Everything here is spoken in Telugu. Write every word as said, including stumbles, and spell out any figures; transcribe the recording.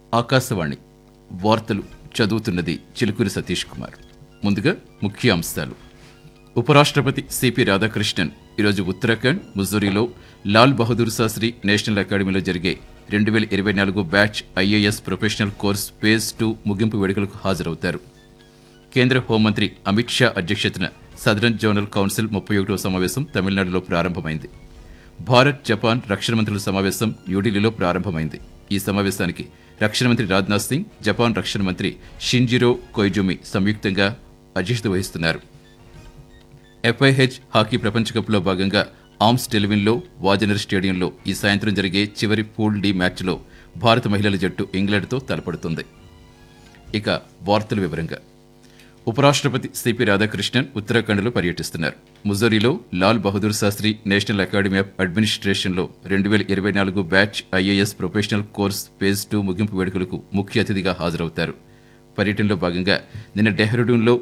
ఆకాశవాణి వార్తలు చదువుతున్నది చిలుకూరి సతీష్ కుమార్. ముందుగా ముఖ్య అంశాలు. ఉపరాష్ట్రపతి సిపి రాధాకృష్ణన్ ఈరోజు ఉత్తరాఖండ్ ముజ్జూరీలో లాల్ బహదూర్ శాస్త్రి నేషనల్ అకాడమీలో జరిగే రెండు వేల ఇరవై నాలుగు batch IAS professional course phase two ముగింపు వేడుకలకు హాజరవుతారు. కేంద్ర హోంమంత్రి అమిత్ షా అధ్యక్షతన సదరన్ జోనల్ కౌన్సిల్ ముప్పై ఒకటో సమావేశం తమిళనాడులో ప్రారంభమైంది. భారత్ జపాన్ రక్షణ మంత్రుల సమావేశం న్యూఢిల్లీలో ప్రారంభమైంది. ఈ సమావేశానికి రక్షణ మంత్రి రాజ్నాథ్ సింగ్, జపాన్ రక్షణ మంత్రి షింజిరో కొయిజుమి సంయుక్తంగా అధ్యక్షత వహిస్తున్నారు. ఎఫ్ఐహెచ్ హాకీ ప్రపంచ కప్లో భాగంగా ఆర్మ్స్ టెలివిన్లో వాజనర్ స్టేడియంలో ఈ సాయంత్రం జరిగే చివరి పూల్ డి మ్యాచ్లో భారత మహిళల జట్టు ఇంగ్లాండ్తో తలపడుతుంది. ఇక వార్తల వివరంగా. ఉపరాష్ట్రపతి సిపి రాధాకృష్ణన్ ఉత్తరాఖండ్లో పర్యటిస్తున్నారు. ముజ్జూరీలో Lal Bahadur Sastry national academy of అడ్మినిస్ట్రేషన్లో రెండు వేల ఇరవై నాలుగు batch IAS professional course phase two ముగింపు వేడుకలకు ముఖ్య అతిథిగా హాజరవుతారు. పర్యటనలో భాగంగా నిన్న డెహ్రాడూన్లో